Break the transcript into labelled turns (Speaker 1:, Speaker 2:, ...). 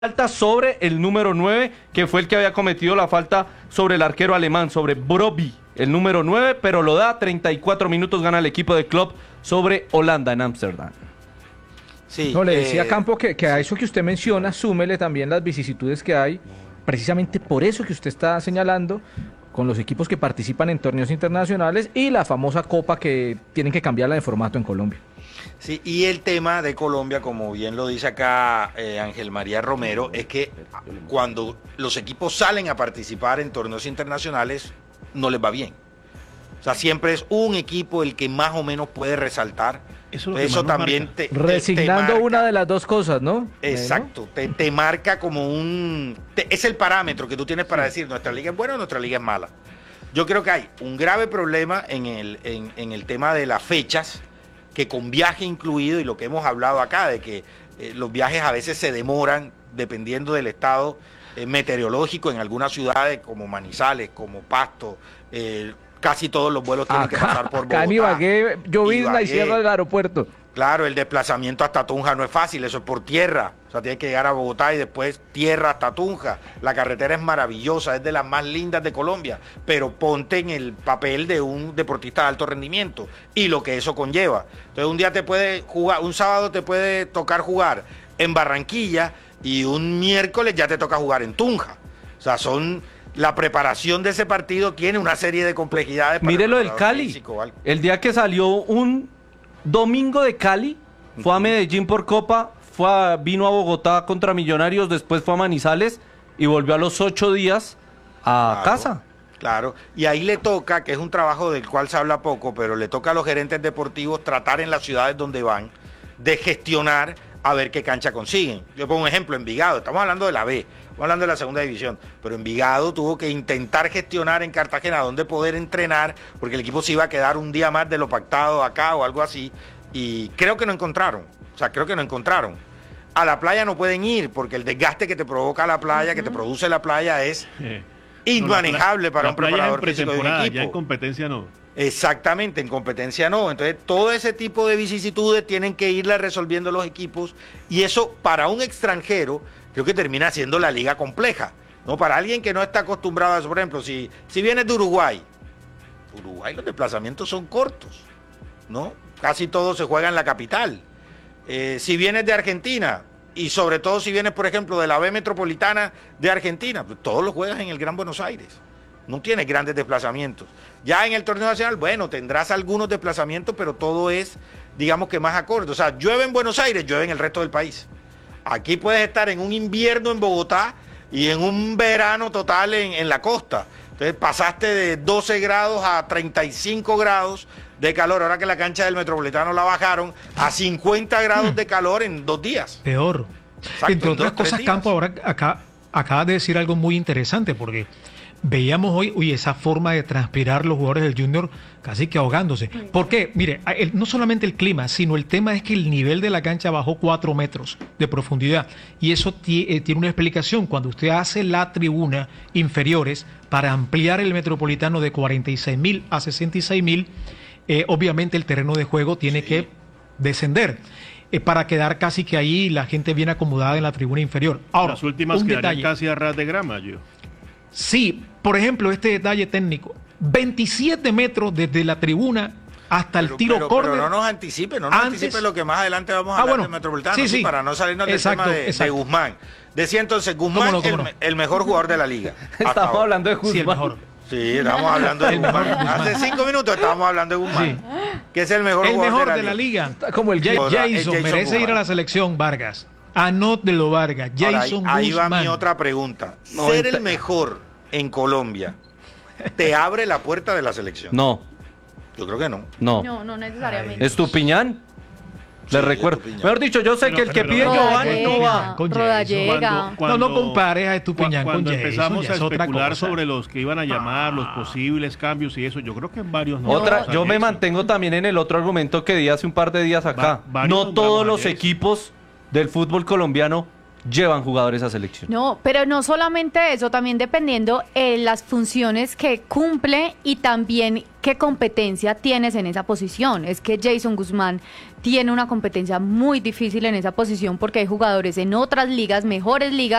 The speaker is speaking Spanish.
Speaker 1: falta sobre el número 9, que fue el que había cometido la falta sobre el arquero alemán, sobre Brobbey, el número 9, pero lo da, 34 minutos gana el equipo de Klopp sobre Holanda en Ámsterdam.
Speaker 2: Sí,
Speaker 3: no, le decía Campo que a eso que usted menciona, súmele también las vicisitudes que hay, precisamente por eso que usted está señalando, con los equipos que participan en torneos internacionales y la famosa copa que tienen que cambiarla de formato en Colombia.
Speaker 2: Sí, y el tema de Colombia, como bien lo dice acá Ángel María Romero, es que cuando los equipos salen a participar en torneos internacionales, no les va bien. O sea, siempre es un equipo el que más o menos puede resaltar. Eso también te
Speaker 3: resignando
Speaker 2: marca.
Speaker 3: Una de las dos cosas, ¿no?
Speaker 2: Exacto, te marca como es el parámetro que tú tienes para decir nuestra liga es buena o nuestra liga es mala. Yo creo que hay un grave problema en el tema de las fechas, que con viaje incluido, y lo que hemos hablado acá, de que los viajes a veces se demoran dependiendo del estado meteorológico en algunas ciudades como Manizales, como Pasto, casi todos los vuelos tienen que pasar por Bogotá.
Speaker 3: Acá en Ibagué, llovizna y cierra el aeropuerto.
Speaker 2: Claro, el desplazamiento hasta Tunja no es fácil, eso es por tierra. O sea, tienes que llegar a Bogotá y después tierra hasta Tunja. La carretera es maravillosa, es de las más lindas de Colombia, pero ponte en el papel de un deportista de alto rendimiento y lo que eso conlleva. Entonces un día te puede jugar, un sábado te puede tocar jugar en Barranquilla y un miércoles ya te toca jugar en Tunja. O sea, la preparación de ese partido tiene una serie de complejidades.
Speaker 1: Mírelo del Cali. Físico, ¿vale? El día que salió un domingo de Cali, fue a Medellín por Copa, vino a Bogotá contra Millonarios, después fue a Manizales y volvió a los 8 días a casa.
Speaker 2: Claro, y ahí le toca, que es un trabajo del cual se habla poco, pero le toca a los gerentes deportivos tratar en las ciudades donde van de gestionar a ver qué cancha consiguen. Yo pongo un ejemplo, Envigado, estamos hablando de la B, estamos hablando de la segunda división, pero Envigado tuvo que intentar gestionar en Cartagena dónde poder entrenar, porque el equipo se iba a quedar un día más de lo pactado acá o algo así, y creo que no encontraron. A la playa no pueden ir, porque el desgaste que te provoca la playa, que te produce la playa, es inmanejable para un preparador físico de un equipo.
Speaker 4: Ya en competencia no.
Speaker 2: Exactamente, en competencia no. Entonces, todo ese tipo de vicisitudes tienen que irla resolviendo los equipos, y eso para un extranjero creo que termina siendo la liga compleja, ¿no? Para alguien que no está acostumbrado a eso, por ejemplo, si vienes de Uruguay los desplazamientos son cortos, ¿no? Casi todo se juega en la capital. Si vienes de Argentina, y sobre todo si vienes, por ejemplo, de la B Metropolitana de Argentina, pues todos los juegas en el Gran Buenos Aires. No tienes grandes desplazamientos. Ya en el torneo nacional, bueno, tendrás algunos desplazamientos, pero todo es, digamos que más acorde. O sea, llueve en Buenos Aires, llueve en el resto del país. Aquí puedes estar en un invierno en Bogotá y en un verano total en la costa. Entonces pasaste de 12 grados a 35 grados de calor. Ahora que la cancha del Metropolitano la bajaron a 50 grados de calor en 2 días.
Speaker 5: Peor.
Speaker 2: Exacto,
Speaker 5: entre otras cosas, Campo, ahora acaba de decir algo muy interesante, porque veíamos hoy esa forma de transpirar los jugadores del Junior casi que ahogándose. ¿Por qué? Mire, no solamente el clima, sino el tema es que el nivel de la cancha bajó 4 metros de profundidad. Y eso tiene una explicación. Cuando usted hace la tribuna inferiores para ampliar el Metropolitano de 46.000 a 66.000, obviamente el terreno de juego tiene que descender. Para quedar casi que ahí la gente bien acomodada en la tribuna inferior. Ahora,
Speaker 4: las últimas quedarían casi a ras de grama, yo.
Speaker 5: Sí, por ejemplo, este detalle técnico, 27 metros desde la tribuna hasta el tiro córner.
Speaker 2: Pero no nos anticipe lo que más adelante vamos a hablar del Metropolitano, sí, para no salirnos del tema de Guzmán. Decía entonces, Guzmán, el mejor jugador de la liga.
Speaker 1: Estamos hablando de Guzmán.
Speaker 5: Sí, el mejor.
Speaker 2: Sí, estamos hablando de Guzmán. Hace 5 minutos estábamos hablando de Guzmán, que es el mejor jugador
Speaker 5: de la liga.
Speaker 3: Como el
Speaker 5: Jason merece ir a la selección, Vargas. Anótelo, Vargas. Jason Guzmán.
Speaker 2: Ahí va mi otra pregunta. ¿Ser el mejor en Colombia te abre la puerta de la selección?
Speaker 1: No.
Speaker 2: Yo creo que no.
Speaker 6: No necesariamente.
Speaker 1: ¿Estupiñán? Les recuerdo. Mejor dicho, yo sé que el que pide Giovanni no va.
Speaker 6: Rodallega.
Speaker 5: No compares a Estupiñán con Jason.
Speaker 4: Cuando empezamos a especular sobre los que iban a llamar, los posibles cambios y eso, yo creo que en varios no.
Speaker 1: Yo me mantengo también en el otro argumento que di hace un par de días acá. No todos los equipos del fútbol colombiano llevan jugadores a selección.
Speaker 6: No, pero no solamente eso, también dependiendo las funciones que cumple y también qué competencia tienes en esa posición. Es que Jason Guzmán tiene una competencia muy difícil en esa posición porque hay jugadores en otras ligas, mejores ligas,